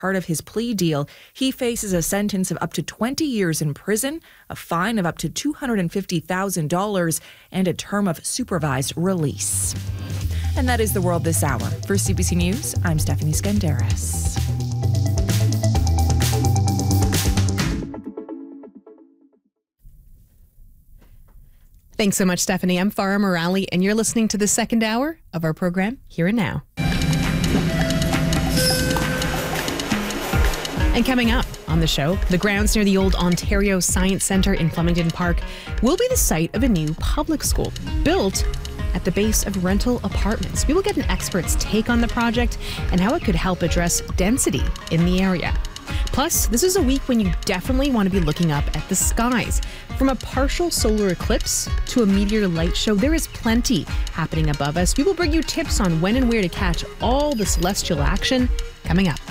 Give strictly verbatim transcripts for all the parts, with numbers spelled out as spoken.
Part of his plea deal, he faces a sentence of up to twenty years in prison, a fine of up to two hundred fifty thousand dollars, and a term of supervised release. And that is the world this hour. For C B C News, I'm Stephanie Skandaris. Thanks so much, Stephanie. I'm Farah Morali, and you're listening to the second hour of our program, Here and Now. And coming up on the show, the grounds near the old Ontario Science Centre in Flemington Park will be the site of a new public school built at the base of rental apartments. We will get an expert's take on the project and how it could help address density in the area. Plus, this is a week when you definitely want to be looking up at the skies. From a partial solar eclipse to a meteor light show, there is plenty happening above us. We will bring you tips on when and where to catch all the celestial action coming up.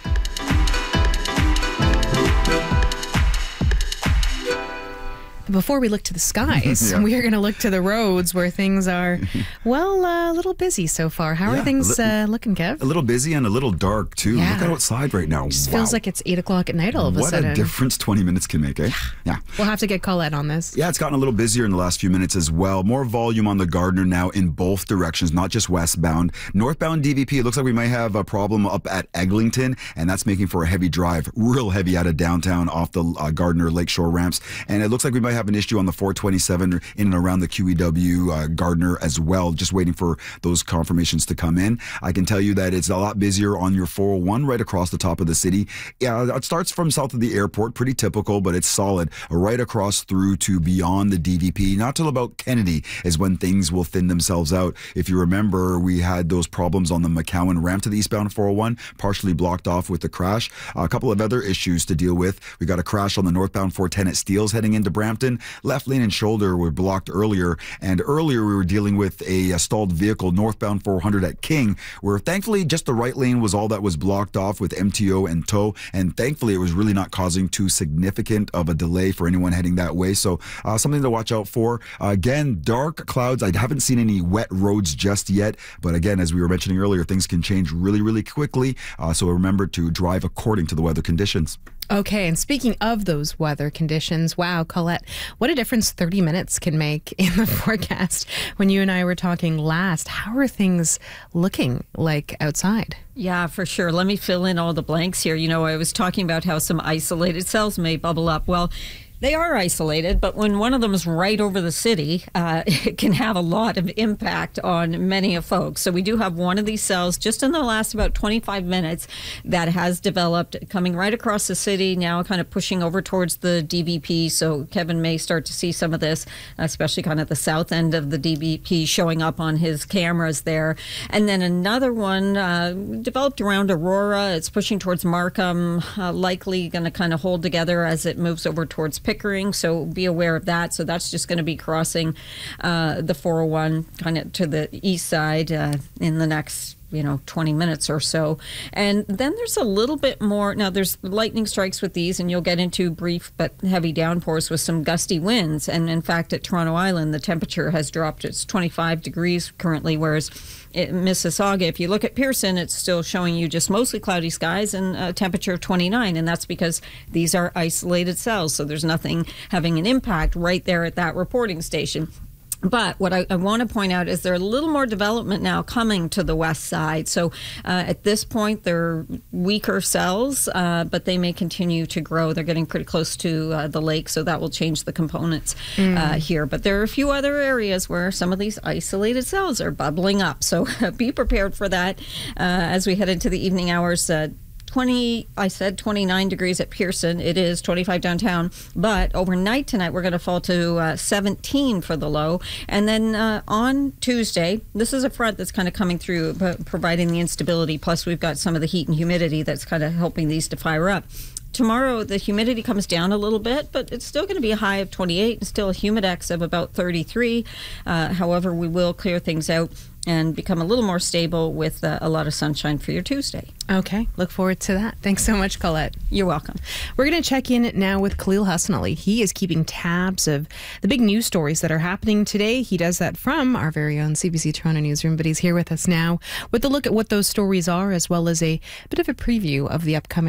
Before we look to the skies, yeah. we are going to look to the roads where things are, well, uh, a little busy so far. How yeah, are things li- uh, looking, Kev? A little busy and a little dark, too. Yeah. Look outside right now. It just wow. feels like it's eight o'clock at night all of a what sudden. What a difference twenty minutes can make, eh? Yeah. yeah. We'll have to get Colette on this. Yeah, it's gotten a little busier in the last few minutes as well. More volume on the Gardiner now in both directions, not just westbound. Northbound D V P, it looks like we might have a problem up at Eglinton, and that's making for a heavy drive, real heavy out of downtown off the uh, Gardiner Lakeshore ramps. And it looks like we might have an issue on the four twenty-seven in and around the Q E W uh, Gardiner as well, just waiting for those confirmations to come in. I can tell you that it's a lot busier on your four oh one right across the top of the city. Yeah, it starts from south of the airport, pretty typical, but it's solid right across through to beyond the D V P. Not till about Kennedy is when things will thin themselves out. If you remember, we had those problems on the McCowan ramp to the eastbound four oh one, partially blocked off with the crash. A couple of other issues to deal with. We got a crash on the northbound four ten at Steeles heading into Brampton. Left lane and shoulder were blocked earlier, and earlier we were dealing with a, a stalled vehicle northbound four hundred at King, where thankfully just the right lane was all that was blocked off with M T O and tow, and thankfully it was really not causing too significant of a delay for anyone heading that way. So uh, something to watch out for. Uh, again, dark clouds. I haven't seen any wet roads just yet, but again, as we were mentioning earlier, things can change really, really quickly. Uh, so remember to drive according to the weather conditions. Okay, and speaking of those weather conditions, wow, Colette, what a difference thirty minutes can make in the forecast. When you and I were talking last, how are things looking like outside? Yeah, for sure. Let me fill in all the blanks here. You know, I was talking about how some isolated cells may bubble up. Well, they are isolated, but when one of them is right over the city, uh, it can have a lot of impact on many of folks. So we do have one of these cells just in the last about twenty-five minutes that has developed coming right across the city, now kind of pushing over towards the D V P. So Kevin may start to see some of this, especially kind of the south end of the D V P showing up on his cameras there. And then another one uh, developed around Aurora. It's pushing towards Markham, uh, likely going to kind of hold together as it moves over towards Pickering. Pickering, so be aware of that. So that's just going to be crossing uh, the four oh one kind of to the east side uh, in the next, you know, twenty minutes or so. And then there's a little bit more. Now, there's lightning strikes with these, and you'll get into brief but heavy downpours with some gusty winds. And in fact, at Toronto Island, the temperature has dropped. It's twenty-five degrees currently, whereas in Mississauga, if you look at Pearson, it's still showing you just mostly cloudy skies and a temperature of twenty-nine. And that's because these are isolated cells. So there's nothing having an impact right there at that reporting station. But what I, I want to point out is there's a little more development now coming to the west side. So uh, at this point, they're weaker cells, uh, but they may continue to grow. They're getting pretty close to uh, the lake, so that will change the components mm. uh, here. But there are a few other areas where some of these isolated cells are bubbling up. So be prepared for that uh, as we head into the evening hours. Uh, twenty, I said twenty-nine degrees at Pearson. It is twenty-five downtown. But overnight tonight, we're going to fall to uh, seventeen for the low. And then uh, on Tuesday, this is a front that's kind of coming through, providing the instability. Plus, we've got some of the heat and humidity that's kind of helping these to fire up. Tomorrow, the humidity comes down a little bit, but it's still going to be a high of twenty-eight and still a humidex of about thirty-three. Uh, however, we will clear things out and become a little more stable with uh, a lot of sunshine for your Tuesday. Okay, look forward to that. Thanks so much, Colette. You're welcome. We're going to check in now with Khalil Hassanali. He is keeping tabs of the big news stories that are happening today. He does that from our very own C B C Toronto newsroom, but he's here with us now with a look at what those stories are, as well as a bit of a preview of the upcoming